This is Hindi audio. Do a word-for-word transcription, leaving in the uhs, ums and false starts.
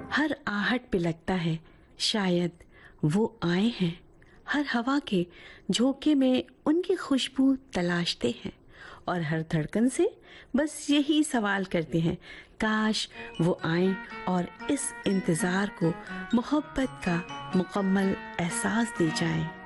हर आहट पे लगता है शायद वो आए हैं, हर हवा के झोंके में उनकी खुशबू तलाशते हैं और हर धड़कन से बस यही सवाल करते हैं, काश वो आए और इस इंतज़ार को मोहब्बत का मुकम्मल एहसास दे जाएं।